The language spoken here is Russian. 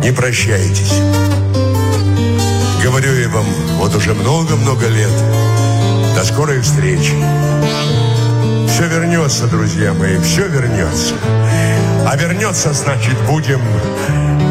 Не прощайтесь. Говорю я вам вот уже много-много лет. До скорой встречи. Все вернется, друзья мои, все вернется. А вернется, значит, будем